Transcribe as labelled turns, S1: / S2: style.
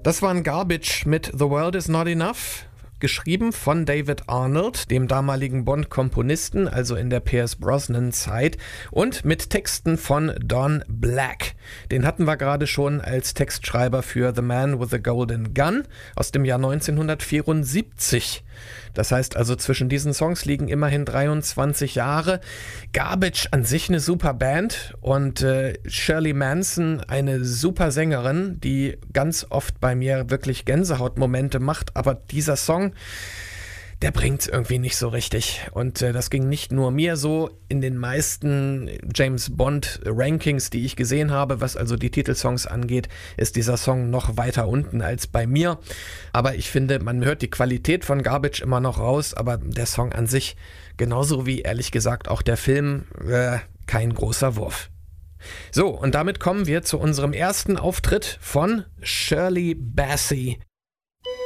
S1: Das war ein Garbage mit The World Is Not Enough, geschrieben von David Arnold, dem damaligen Bond-Komponisten, also in der Pierce Brosnan-Zeit, und mit Texten von Don Black. Den hatten wir gerade schon als Textschreiber für The Man with the Golden Gun aus dem Jahr 1974. Das heißt also, zwischen diesen Songs liegen immerhin 23 Jahre. Garbage an sich eine super Band und Shirley Manson eine super Sängerin, die ganz oft bei mir wirklich Gänsehautmomente macht, aber dieser Song, der bringt's irgendwie nicht so richtig. Und das ging nicht nur mir so. In den meisten James Bond Rankings, die ich gesehen habe, was also die Titelsongs angeht, ist dieser Song noch weiter unten als bei mir. Aber ich finde, man hört die Qualität von Garbage immer noch raus, aber der Song an sich, genauso wie ehrlich gesagt auch der Film, kein großer Wurf. So, und damit kommen wir zu unserem ersten Auftritt von Shirley Bassey.